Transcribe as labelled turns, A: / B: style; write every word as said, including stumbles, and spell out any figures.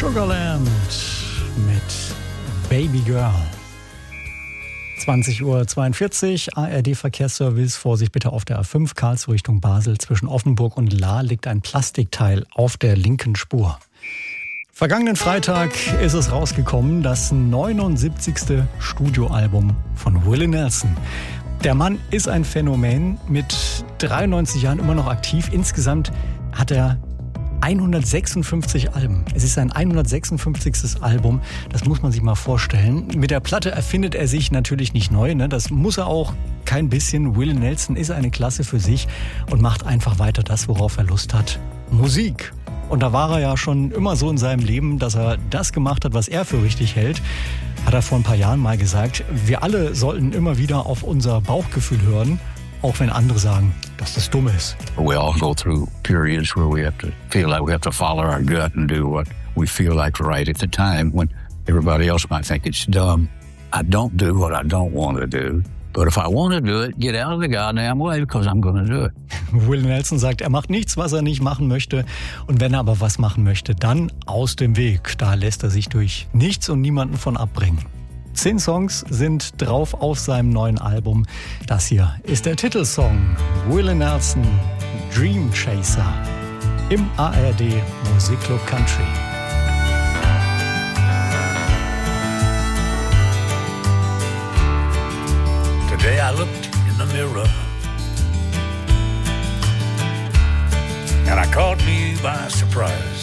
A: Sugarland mit Baby Girl. zwanzig Uhr zweiundvierzig, A R D-Verkehrsservice. Vorsicht bitte auf der A fünf, Karlsruhe Richtung Basel. Zwischen Offenburg und Lahr liegt ein Plastikteil auf der linken Spur. Vergangenen Freitag ist es rausgekommen, das neunundsiebzigste Studioalbum von Willie Nelson. Der Mann ist ein Phänomen, mit dreiundneunzig Jahren immer noch aktiv. Insgesamt hat er hundertsechsundfünfzig Alben. Es ist sein hundertsechsundfünfzigstes Album. Das muss man sich mal vorstellen. Mit der Platte erfindet er sich natürlich nicht neu. Ne? Das muss er auch kein bisschen. Willie Nelson ist eine Klasse für sich und macht einfach weiter das, worauf er Lust hat. Musik. Und da war er ja schon immer so in seinem Leben, dass er das gemacht hat, was er für richtig hält. Hat er vor ein paar Jahren mal gesagt, wir alle sollten immer wieder auf unser Bauchgefühl hören, auch wenn andere sagen, dass das dumm ist.
B: We all go through periods where we have to feel like we have to follow our gut and do what we feel like right at the time when everybody else might think it's dumb. I don't do what I don't want to do. But if I want to do it, get out of the goddamn way because I'm going to do it.
A: Willie Nelson sagt, er macht nichts, was er nicht machen möchte. Und wenn er aber was machen möchte, dann aus dem Weg. Da lässt er sich durch nichts und niemanden von abbringen. Zehn Songs sind drauf auf seinem neuen Album. Das hier ist der Titelsong. Willie Nelson, Dream Chaser. Im A R D Musikclub Country.
C: Today I looked in the mirror and I caught me by surprise.